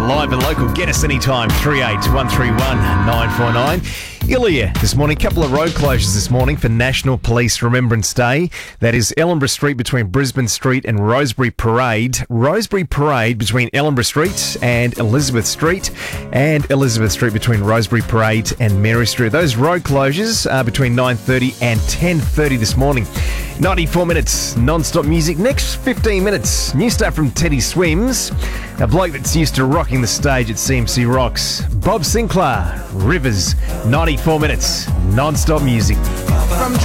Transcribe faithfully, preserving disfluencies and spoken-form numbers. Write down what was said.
live and local. Get us anytime. three eight one three one nine four nine. Ilya this morning. Couple of road closures this morning for National Police Remembrance Day. That is Ellenborough Street between Brisbane Street and Rosebery Parade. Rosebery Parade between Ellenborough Street and Elizabeth Street. And Elizabeth Street between Rosebery Parade and Mary Street. Those road closures are between nine thirty and ten thirty this morning. ninety-four minutes non-stop music. Next fifteen minutes, new stuff from Teddy Swims, a bloke that's used to rocking the stage at C M C Rocks. Bob Sinclair, Rivers, ninety-four minutes non-stop music. From